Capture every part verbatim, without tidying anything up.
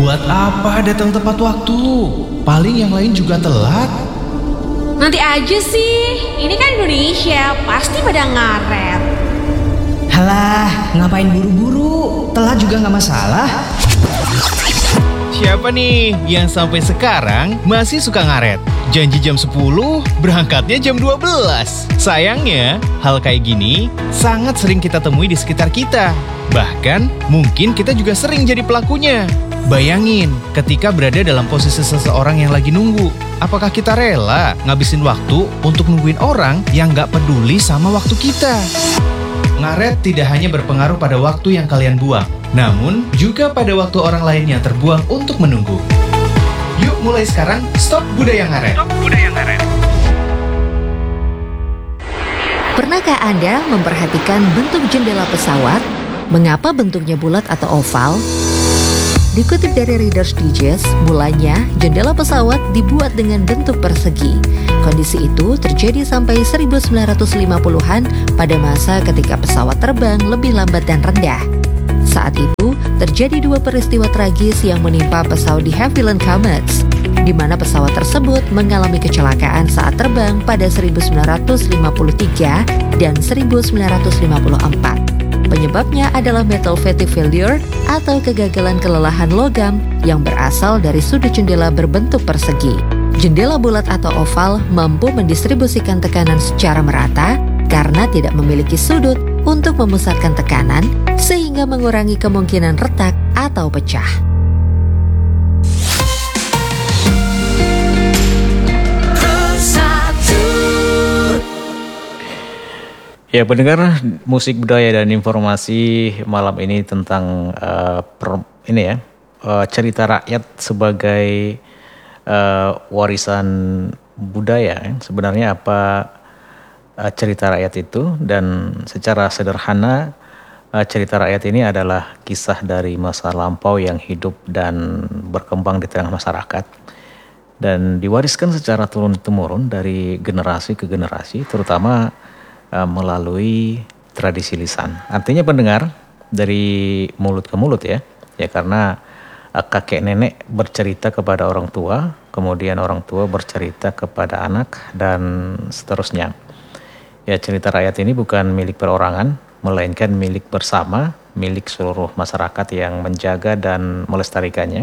Buat apa datang tepat waktu? Paling yang lain juga telat. Nanti aja sih, ini kan Indonesia, pasti pada ngaret. Halah, ngapain buru-buru? Telat juga gak masalah. Siapa nih yang sampai sekarang masih suka ngaret? Janji jam sepuluh, berangkatnya jam dua belas. Sayangnya, hal kayak gini sangat sering kita temui di sekitar kita. Bahkan, mungkin kita juga sering jadi pelakunya. Bayangin, ketika berada dalam posisi seseorang yang lagi nunggu, apakah kita rela ngabisin waktu untuk nungguin orang yang gak peduli sama waktu kita? Ngaret tidak hanya berpengaruh pada waktu yang kalian buang, namun juga pada waktu orang lain yang terbuang untuk menunggu. Yuk mulai sekarang, stop budaya ngaret. Stop budaya ngaret. Pernahkah Anda memperhatikan bentuk jendela pesawat? Mengapa bentuknya bulat atau oval? Dikutip dari Reader's Digest, mulanya jendela pesawat dibuat dengan bentuk persegi. Kondisi itu terjadi sampai seribu sembilan ratus lima puluhan pada masa ketika pesawat terbang lebih lambat dan rendah. Saat itu, terjadi dua peristiwa tragis yang menimpa pesawat de Havilland Comets, di mana pesawat tersebut mengalami kecelakaan saat terbang pada seribu sembilan ratus lima puluh tiga dan seribu sembilan ratus lima puluh empat. Penyebabnya adalah metal fatigue failure atau kegagalan kelelahan logam yang berasal dari sudut jendela berbentuk persegi. Jendela bulat atau oval mampu mendistribusikan tekanan secara merata karena tidak memiliki sudut untuk memusatkan tekanan sehingga mengurangi kemungkinan retak atau pecah. Ya, pendengar musik budaya dan informasi malam ini tentang uh, per, ini ya uh, cerita rakyat sebagai uh, warisan budaya. Ya. Sebenarnya apa uh, cerita rakyat itu, dan secara sederhana uh, cerita rakyat ini adalah kisah dari masa lampau yang hidup dan berkembang di tengah masyarakat dan diwariskan secara turun-temurun dari generasi ke generasi, terutama melalui tradisi lisan. Artinya pendengar, dari mulut ke mulut ya. Ya karena kakek nenek bercerita kepada orang tua, kemudian orang tua bercerita kepada anak, dan seterusnya. Ya, cerita rakyat ini bukan milik perorangan, melainkan milik bersama, milik seluruh masyarakat yang menjaga dan melestarikannya.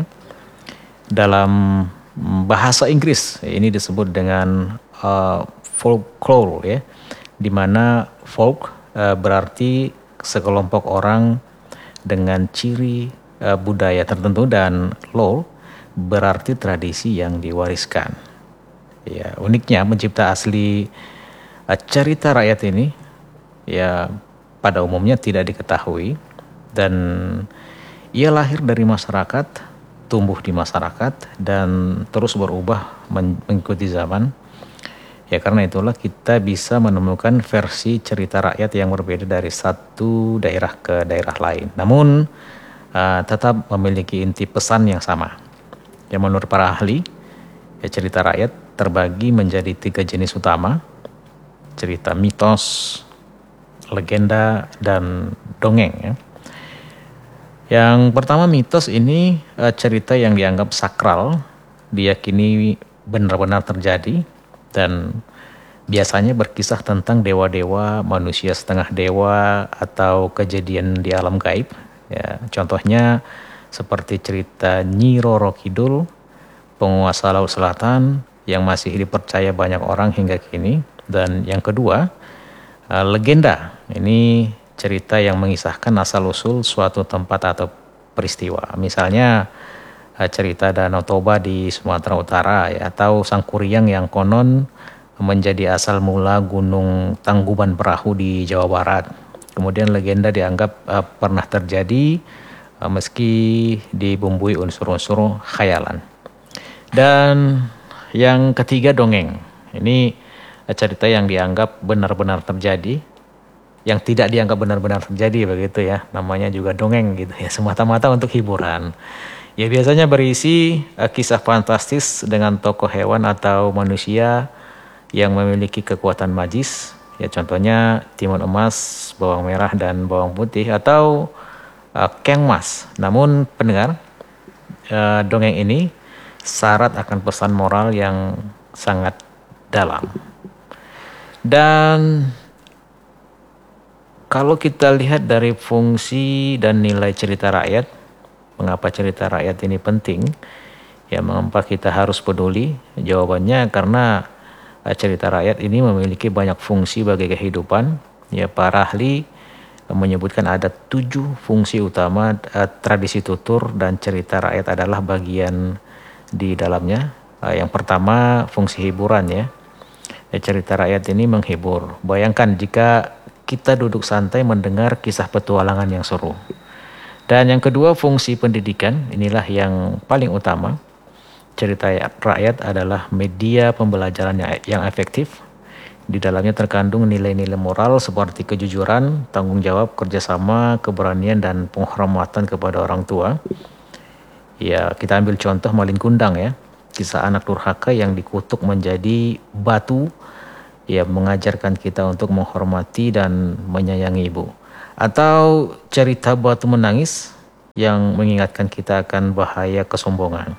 Dalam bahasa Inggris, ini disebut dengan uh, folklore ya, di mana folk uh, berarti sekelompok orang dengan ciri uh, budaya tertentu, dan lore berarti tradisi yang diwariskan. Ya, uniknya pencipta asli uh, cerita rakyat ini ya pada umumnya tidak diketahui, dan ia lahir dari masyarakat, tumbuh di masyarakat, dan terus berubah men- mengikuti zaman. Ya karena itulah kita bisa menemukan versi cerita rakyat yang berbeda dari satu daerah ke daerah lain. Namun uh, tetap memiliki inti pesan yang sama. Yang menurut para ahli, ya cerita rakyat terbagi menjadi tiga jenis utama. Cerita mitos, legenda, dan dongeng. Ya. Yang pertama mitos ini uh, cerita yang dianggap sakral, diyakini benar-benar terjadi, dan biasanya berkisah tentang dewa-dewa, manusia setengah dewa, atau kejadian di alam gaib. Ya, contohnya seperti cerita Nyi Roro Kidul, penguasa Laut Selatan yang masih dipercaya banyak orang hingga kini. Dan yang kedua, uh, legenda. Ini cerita yang mengisahkan asal-usul suatu tempat atau peristiwa. Misalnya cerita Danau Toba di Sumatera Utara ya, atau Sangkuriang yang konon menjadi asal mula Gunung Tangkuban Perahu di Jawa Barat. Kemudian legenda dianggap uh, pernah terjadi uh, meski dibumbui unsur-unsur khayalan. Dan yang ketiga dongeng. Ini uh, cerita yang dianggap benar-benar terjadi, yang tidak dianggap benar-benar terjadi begitu ya. Namanya juga dongeng gitu ya, semata-mata untuk hiburan. Ya biasanya berisi uh, kisah fantastis dengan tokoh hewan atau manusia yang memiliki kekuatan magis. Ya contohnya timun emas, bawang merah, dan bawang putih, atau uh, keong mas. Namun pendengar, uh, dongeng ini syarat akan pesan moral yang sangat dalam. Dan kalau kita lihat dari fungsi dan nilai cerita rakyat, mengapa cerita rakyat ini penting? Ya, mengapa kita harus peduli? Jawabannya karena uh, cerita rakyat ini memiliki banyak fungsi bagi kehidupan. Ya, para ahli menyebutkan ada tujuh fungsi utama uh, tradisi tutur dan cerita rakyat adalah bagian di dalamnya. Uh, yang pertama fungsi hiburan ya. ya. Cerita rakyat ini menghibur. Bayangkan jika kita duduk santai mendengar kisah petualangan yang seru. Dan yang kedua fungsi pendidikan, inilah yang paling utama. Cerita rakyat adalah media pembelajaran yang, yang efektif. Di dalamnya terkandung nilai-nilai moral seperti kejujuran, tanggung jawab, kerjasama, keberanian, dan penghormatan kepada orang tua. Ya, kita ambil contoh Malin Kundang ya, kisah anak durhaka yang dikutuk menjadi batu, ya mengajarkan kita untuk menghormati dan menyayangi ibu. Atau cerita Batu Menangis yang mengingatkan kita akan bahaya kesombongan.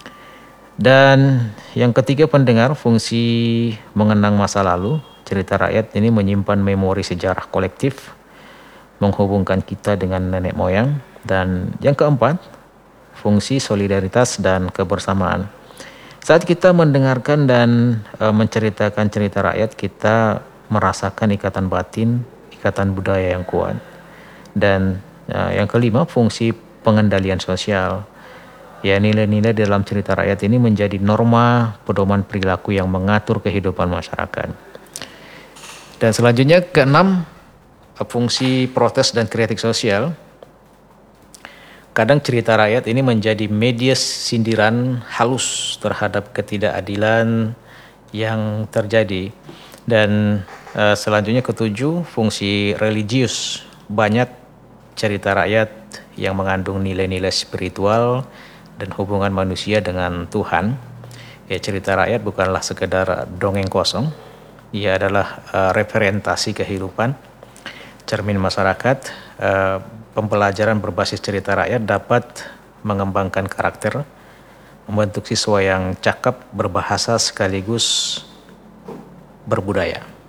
Dan yang ketiga pendengar, fungsi mengenang masa lalu. Cerita rakyat ini menyimpan memori sejarah kolektif, menghubungkan kita dengan nenek moyang. Dan yang keempat, fungsi solidaritas dan kebersamaan. Saat kita mendengarkan dan e, menceritakan cerita rakyat, kita merasakan ikatan batin, ikatan budaya yang kuat. Dan e, yang kelima, fungsi pengendalian sosial. Ya, nilai-nilai dalam cerita rakyat ini menjadi norma pedoman perilaku yang mengatur kehidupan masyarakat. Dan selanjutnya keenam, fungsi protes dan kritik sosial. Kadang cerita rakyat ini menjadi media sindiran halus terhadap ketidakadilan yang terjadi. Dan uh, selanjutnya ketujuh, fungsi religius. Banyak cerita rakyat yang mengandung nilai-nilai spiritual dan hubungan manusia dengan Tuhan. Ya, cerita rakyat bukanlah sekedar dongeng kosong. Ia adalah uh, representasi kehidupan, cermin masyarakat. Uh, Pembelajaran berbasis cerita rakyat dapat mengembangkan karakter, membentuk siswa yang cakap, berbahasa sekaligus berbudaya.